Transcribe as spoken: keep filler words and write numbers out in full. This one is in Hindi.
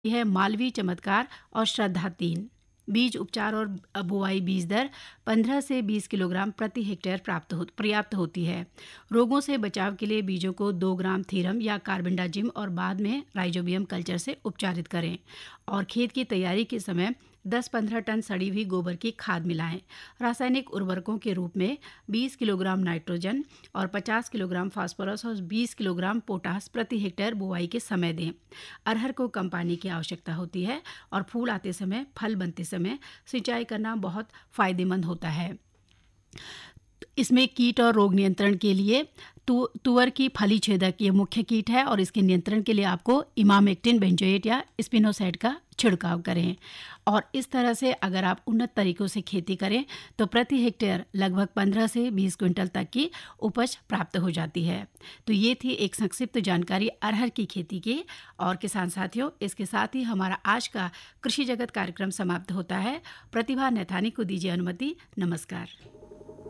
है मालवी चमत्कार और श्रद्धा तीन। बीज उपचार और बुआई बीज दर पंद्रह से बीस किलोग्राम प्रति हेक्टेयर प्राप्त हो, पर्याप्त होती है। रोगों से बचाव के लिए बीजों को दो ग्राम थीरम या कार्बेंडाजिम और बाद में राइजोबियम कल्चर से उपचारित करें और खेत की तैयारी के समय दस पंद्रह टन सड़ी हुई गोबर की खाद मिलाएं। रासायनिक उर्वरकों के रूप में बीस किलोग्राम नाइट्रोजन और पचास किलोग्राम फास्फोरस और बीस किलोग्राम पोटास प्रति हेक्टेयर बुआई के समय दें। अरहर को कम पानी की आवश्यकता होती है और फूल आते समय, फल बनते समय सिंचाई करना बहुत फायदेमंद होता है। इसमें कीट और रोग नियंत्रण के लिए तु, तुअर की फली छेदक ये मुख्य कीट है और इसके नियंत्रण के लिए आपको इमामेक्टिन बेंजोएट या स्पिनोसाइड का छिड़काव करें। और इस तरह से अगर आप उन्नत तरीकों से खेती करें तो प्रति हेक्टेयर लगभग पंद्रह से बीस क्विंटल तक की उपज प्राप्त हो जाती है। तो ये थी एक संक्षिप्त जानकारी अरहर की खेती की। और किसान साथियों, इसके साथ ही हमारा आज का कृषि जगत कार्यक्रम समाप्त होता है। प्रतिभा नैथानी को दीजिए अनुमति। नमस्कार।